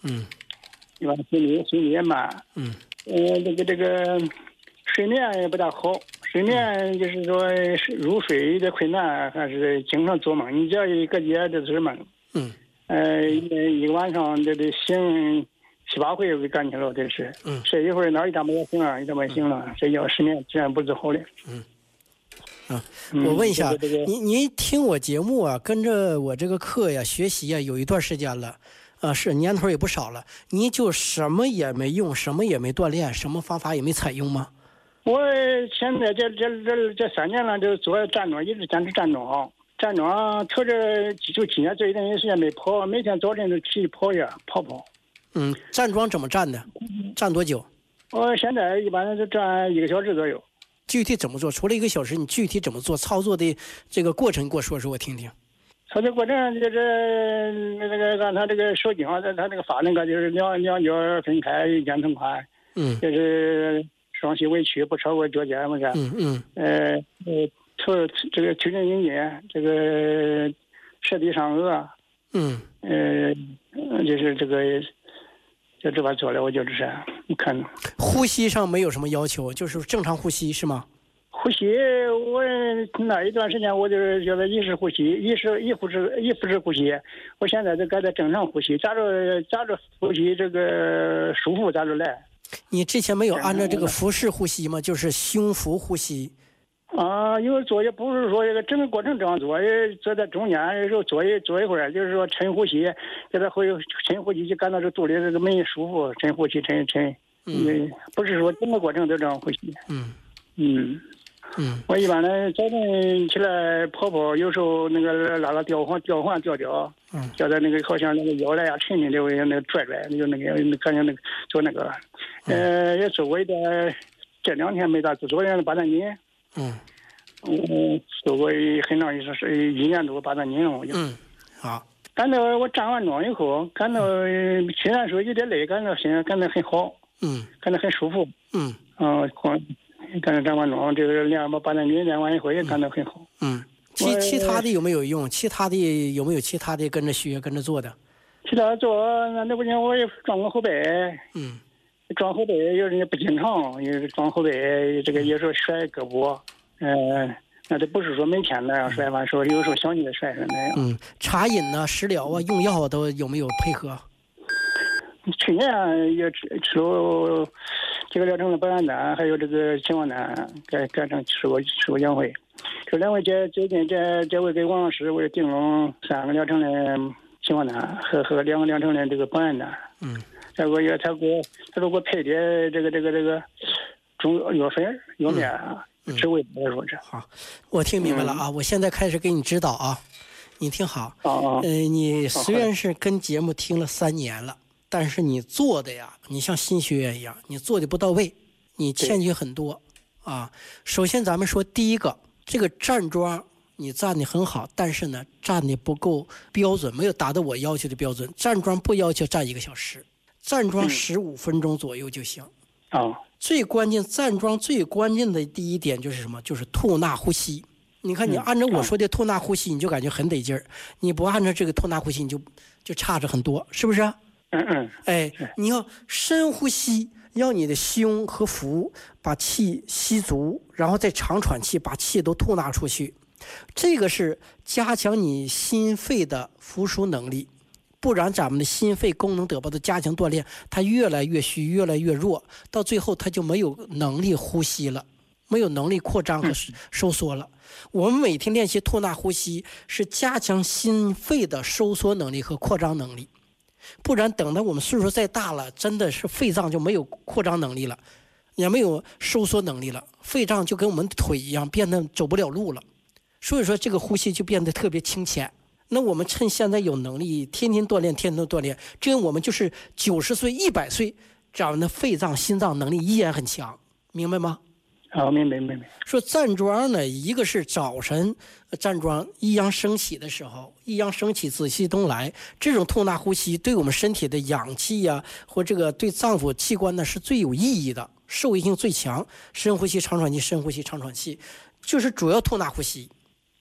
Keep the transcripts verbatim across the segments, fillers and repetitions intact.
嗯， 一般心里心里也慢。 嗯， 呃，这个这个睡眠也不大好，睡眠就是说入睡有点困难，还是经常做梦。你只要一个夜都是梦。 嗯， 呃，一个晚上都得醒七八回，我感觉了，这是。 嗯， 睡一会儿，那一点没醒了，一点没醒了，睡觉失眠自然不是好的。 嗯。啊，我问一下， 嗯、 您您听我节目啊，跟着我这个课呀，学习呀，有一段时间了，啊，是年头也不少了。您就什么也没用，什么也没锻炼，什么方法也没采用吗？ 我现在这这这这三年了，就做站桩，一直坚持站桩。站桩，头这就今年这一段时间没跑，每天早晨都起跑一下，跑跑。 嗯，站桩怎么站的？站多久？ 我现在一般都站一个小时左右。 具体怎么做？除了一个小时，你具体怎么做？操作的这个过程给我说说，我听听。 操作过程就是那个按他这个手劲啊，他他这个发那个就是两两脚分开，一肩同宽。 嗯。 就是双膝微屈，不超过脚尖，我看。 嗯嗯。 呃呃，头这个推正阴茎，这个舌底上颚。 嗯。 呃，就是这个。就这边做了，我就这是你看。 呼吸上没有什么要求，就是正常呼吸是吗？ 呼吸，我那一段时间我就是觉得意识呼吸，意识一腹式一腹式呼吸，我现在就改成正常呼吸，咋着咋着呼吸这个舒服咋着来。 你之前没有按照这个腹式呼吸吗？就是胸腹呼吸。 啊，有做也不是说这个整个过程这样做，做在中间有时候做一做一会儿，就是说深呼吸，给他会深呼吸就感到这肚里这个门舒服，深呼吸深深，嗯，不是说整个过程都这样呼吸。 嗯嗯嗯， 我一般呢早晨起来跑跑，有时候那个拉拉吊环吊环吊吊， 嗯， 吊在那个好像那个腰来呀沉沉的，我那个拽拽，就那个感觉那个做那个，呃，也做过一点，这两天没咋做，昨天八段锦。 嗯， 嗯，做过很长一时是一年多八段锦了，我就。 嗯，好。 感到我站完桩以后，感到虽然说有点累，感到现在感到很好。 嗯， 感到很舒服。 嗯。 嗯、呃，感到站完桩，这个练把八段锦练完以后也感到很好。 嗯。其其他的有没有用？其他的有没有其他的跟着学跟着做的？ 其他做那那不行，我也撞过后背。 嗯。 撞后背有人不经常，也撞后背，这个有时候甩胳膊，呃，那都不是说每天那样甩，完说有时候想起来甩甩那样。 嗯，茶饮呢、食疗啊、用药都有没有配合？ 去年也吃吃了几个疗程的保肝丹，还有这个青光丹，改改成吃过吃过两回。这两回这最近这这回给王老师我也订了三个疗程的青光丹和和两个疗程的这个保肝丹。 嗯。 再给我也他给我他都给我配的这个这个这个中药粉药面啊，治胃来说这。 好，我听明白了啊！嗯、我现在开始给你指导啊，你听好。 哦呃，你虽然是跟节目听了三年了，但是你做的呀，你像新学员一样，你做的不到位，你欠缺很多啊。首先，咱们说第一个，这个站桩你站的很好，但是呢，站的不够标准，没有达到我要求的标准。站桩不要求站一个小时。站桩十五分钟左右就行。 啊、嗯， 最关键站桩最关键的第一点就是什么？就是吐纳呼吸。你看，你按照我说的吐纳呼吸，你就感觉很得劲儿；你不按照这个吐纳呼吸，你就就差着很多，是不是？ 嗯嗯。 哎，你要深呼吸，让你的胸和腹把气吸足，然后再长喘气，把气都吐纳出去。这个是加强你心肺的复苏能力。不然咱们的心肺功能得不到加强锻炼，它越来越虚，越来越弱，到最后它就没有能力呼吸了，没有能力扩张和收缩了。我们每天练习吐纳呼吸，是加强心肺的收缩能力和扩张能力。不然等到我们岁数再大了，真的是肺脏就没有扩张能力了，也没有收缩能力了，肺脏就跟我们腿一样，变得走不了路了。所以说这个呼吸就变得特别清浅。那我们趁现在有能力，天天锻炼，天天锻炼，这样我们就是九十岁、一百岁，咱们的肺脏、心脏能力依然很强，明白吗？ 好、哦，明白明白。 说站桩呢，一个是早晨站桩，一阳升起的时候，一阳升起，紫气东来，这种吐纳呼吸对我们身体的氧气呀、啊，或这个对脏腑器官呢是最有意义的，受益性最强。深呼吸、长喘气，深呼吸、长喘气，就是主要吐纳呼吸。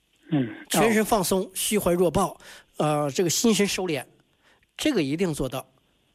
嗯， 全身放松，虚怀若抱，呃，这个心神收敛，这个一定做到。